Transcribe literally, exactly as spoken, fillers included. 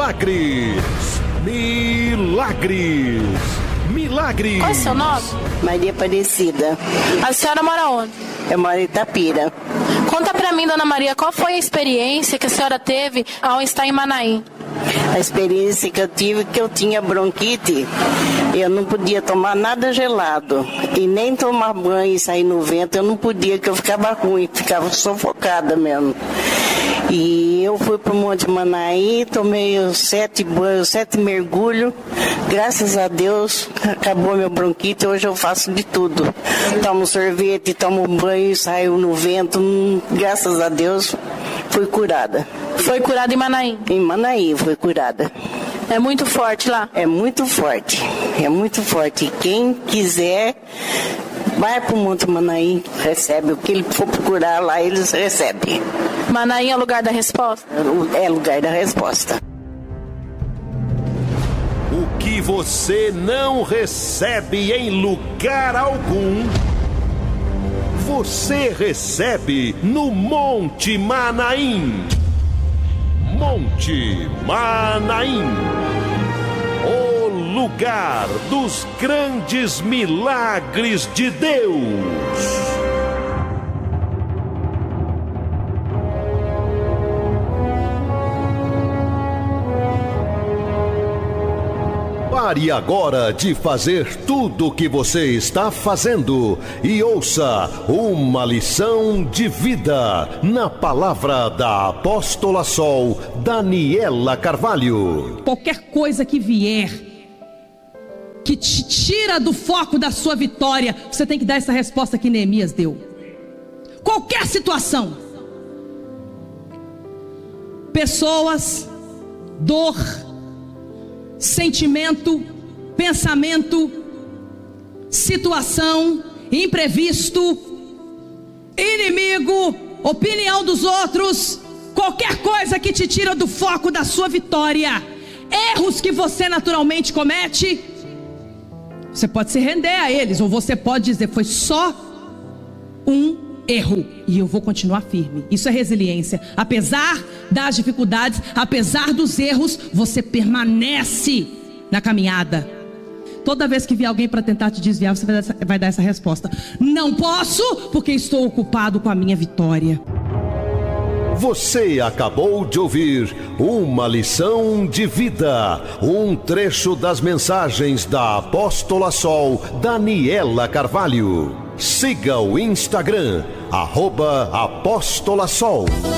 Milagres, milagres, milagres. Qual é o seu nome? Maria Aparecida. A senhora mora onde? Eu moro em Itapira. Conta pra mim, dona Maria, qual foi a experiência que a senhora teve ao estar em Manaim? A experiência que eu tive é que eu tinha bronquite, eu não podia tomar nada gelado e nem tomar banho e sair no vento, eu não podia, que eu ficava ruim, ficava sufocada mesmo. E eu fui para o Monte Manaim, tomei os sete banhos, sete mergulhos, graças a Deus acabou meu bronquite, hoje eu faço de tudo. Tomo sorvete, tomo banho, saio no vento, graças a Deus fui curada. Foi curada em Manaim? Em Manaim foi curada. É muito forte lá? É muito forte, é muito forte. Quem quiser, vai para o Monte Manaim, recebe. O que ele for procurar lá, eles recebem. Manaim é lugar da resposta? É lugar da resposta. O que você não recebe em lugar algum, você recebe no Monte Manaim. Monte Manaim, o lugar dos grandes milagres de Deus. Pare agora de fazer tudo o que você está fazendo e ouça uma lição de vida na palavra da Apóstola Sol, Daniela Carvalho. Qualquer coisa que vier, que te tira do foco da sua vitória, você tem que dar essa resposta que Neemias deu. Qualquer situação, pessoas, dor, sentimento, pensamento, situação, imprevisto, inimigo, opinião dos outros, qualquer coisa que te tira do foco da sua vitória, erros que você naturalmente comete, você pode se render a eles, ou você pode dizer, foi só um erro e eu vou continuar firme. Isso é resiliência. Apesar das dificuldades, apesar dos erros, você permanece na caminhada. Toda vez que vier alguém para tentar te desviar, você vai dar, essa, vai dar essa resposta: não posso, porque estou ocupado com a minha vitória. Você acabou de ouvir uma lição de vida, um trecho das mensagens da Apóstola Sol, Daniela Carvalho. Siga o Instagram, arroba Apóstola Sol.